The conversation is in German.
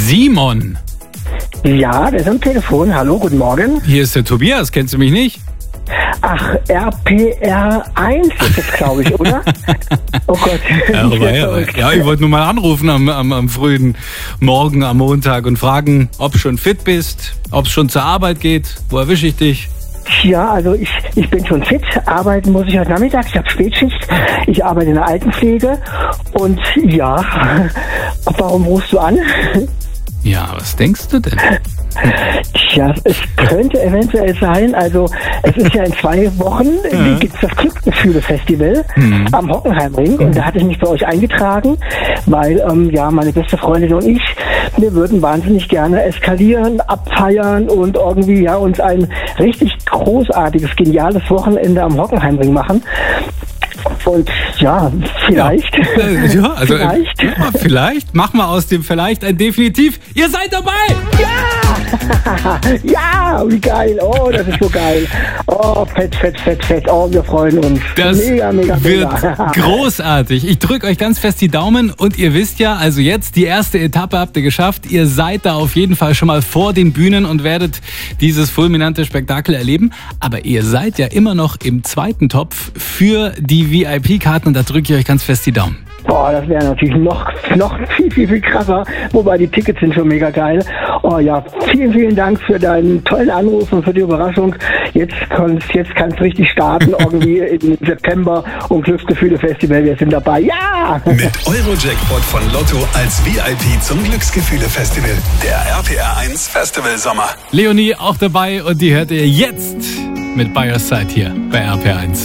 Simon. Ja, der ist am Telefon. Hallo, guten Morgen. Hier ist der Tobias, kennst du mich nicht? Ach, RPR1 ist das, glaube ich, oder? Oh Gott. Ja, ich wollte nur mal anrufen am frühen Morgen am Montag und fragen, ob du schon fit bist, ob es schon zur Arbeit geht. Wo erwische ich dich? Ja, also ich bin schon fit. Arbeiten muss ich heute Nachmittag. Ich habe Spätschicht. Ich arbeite in der Altenpflege. Und ja, warum rufst du an? Ja, was denkst du denn? Tja, es könnte eventuell sein, also es ist ja in 2 Wochen, gibt es das Glücksgefühle-Festival am Hockenheimring und da hatte ich mich bei euch eingetragen, weil meine beste Freundin und ich, wir würden wahnsinnig gerne eskalieren, abfeiern und irgendwie uns ein richtig großartiges, geniales Wochenende am Hockenheimring machen. Und ja, vielleicht. Ja, also vielleicht machen wir aus dem vielleicht ein Definitiv. Ihr seid dabei! Ja! Ja, wie geil. Oh, das ist so geil. Oh, fett. Oh, wir freuen uns. Das mega. wird großartig. Ich drücke euch ganz fest die Daumen und ihr wisst ja, also jetzt die erste Etappe habt ihr geschafft. Ihr seid da auf jeden Fall schon mal vor den Bühnen und werdet dieses fulminante Spektakel erleben. Aber ihr seid ja immer noch im zweiten Topf für die VIP-Karten und da drücke ich euch ganz fest die Daumen. Boah, das wäre natürlich noch viel krasser, wobei die Tickets sind schon mega geil. Oh ja, vielen Dank für deinen tollen Anruf und für die Überraschung. Jetzt kann es richtig starten, irgendwie im September und Glücksgefühle-Festival, wir sind dabei. Ja! Mit Eurojackpot von Lotto als VIP zum Glücksgefühle-Festival. Der RPR1 Festival Sommer. Leonie auch dabei und die hört ihr jetzt mit By Your Side hier bei RPR1.